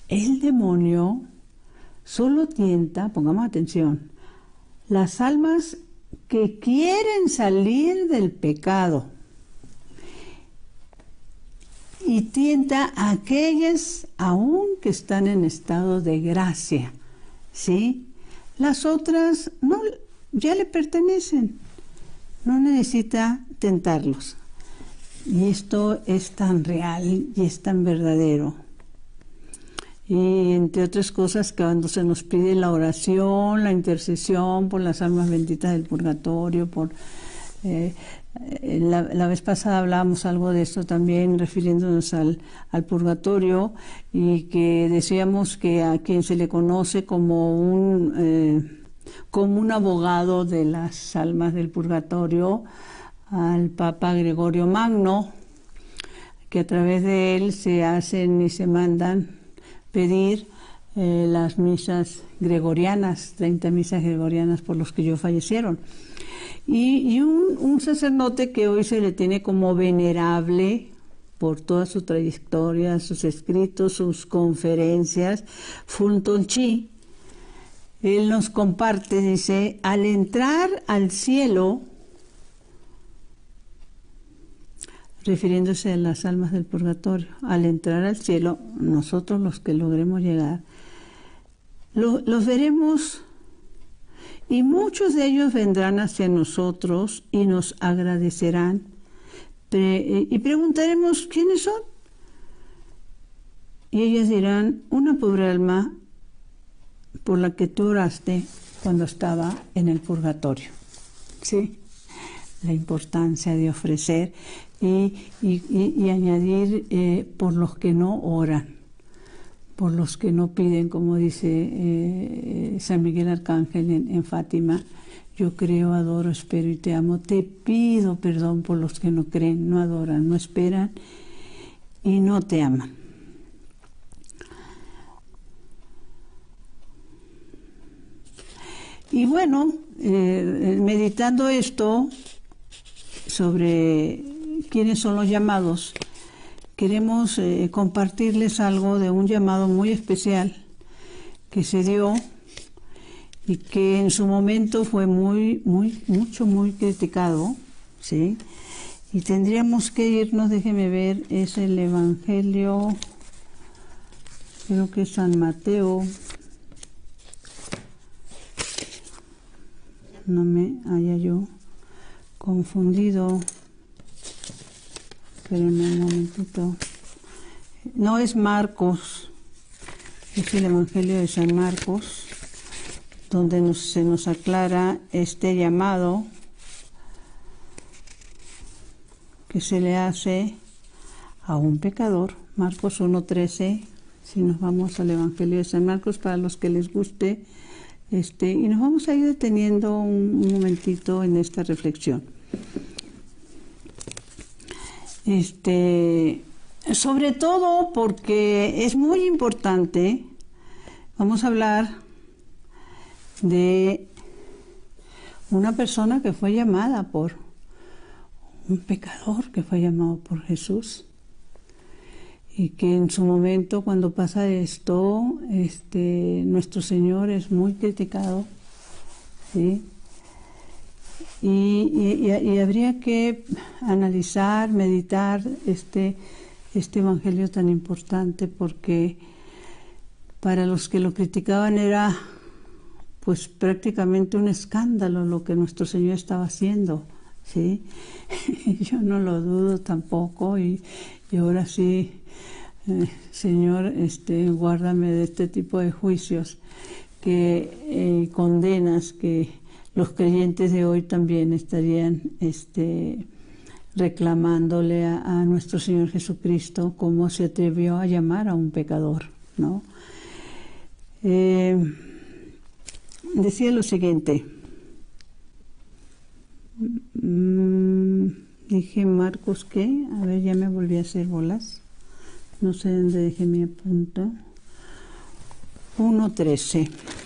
El demonio solo tienta, pongamos atención, las almas que quieren salir del pecado y tienta a aquellas aún que están en estado de gracia, ¿sí? Las otras no, ya le pertenecen, no necesita tentarlos. Y esto es tan real y es tan verdadero. Y entre otras cosas, cuando se nos pide la oración, la intercesión por las almas benditas del purgatorio, la vez pasada hablábamos algo de esto también, refiriéndonos al purgatorio, y que decíamos que a quien se le conoce como un abogado de las almas del purgatorio, al Papa Gregorio Magno, que a través de él se hacen y se mandan pedir las misas gregorianas, 30 misas gregorianas por los que ya fallecieron. Y un sacerdote que hoy se le tiene como venerable por toda su trayectoria, sus escritos, sus conferencias, Fulton Sheen, él nos comparte, dice, al entrar al cielo, refiriéndose a las almas del purgatorio, al entrar al cielo, nosotros los que logremos llegar, los veremos, y muchos de ellos vendrán hacia nosotros y nos agradecerán, y preguntaremos quiénes son, y ellos dirán, una pobre alma por la que tú oraste cuando estaba en el purgatorio. ¿Sí? La importancia de ofrecer y añadir por los que no oran, por los que no piden, como dice San Miguel Arcángel en Fátima, yo creo, adoro, espero y te amo, te pido perdón por los que no creen, no adoran, no esperan y no te aman. Y bueno, meditando esto sobre quiénes son los llamados, queremos compartirles algo de un llamado muy especial que se dio y que en su momento fue muy criticado, ¿sí? Y tendríamos que irnos, déjeme ver, es el Evangelio, creo que es San Mateo, no me haya yo confundido, espérenme un momentito, no es Marcos, es el Evangelio de San Marcos, donde se nos aclara este llamado que se le hace a un pecador, Marcos 1:13, si nos vamos al Evangelio de San Marcos, para los que les guste, y nos vamos a ir deteniendo un momentito en esta reflexión. Sobre todo porque es muy importante, vamos a hablar de una persona que fue llamada por un pecador, que fue llamado por Jesús, y que en su momento, cuando pasa esto, nuestro Señor es muy criticado, ¿sí? Y habría que analizar, meditar este Evangelio tan importante, porque para los que lo criticaban era pues prácticamente un escándalo lo que nuestro Señor estaba haciendo, ¿sí? Yo no lo dudo tampoco, y ahora sí, Señor, guárdame de este tipo de juicios que condenas que los creyentes de hoy también estarían reclamándole a nuestro Señor Jesucristo cómo se atrevió a llamar a un pecador, ¿no? Decía lo siguiente, dije Marcos, ¿qué? A ver, ya me volví a hacer bolas, no sé dónde dejé mi apunto, 1:13.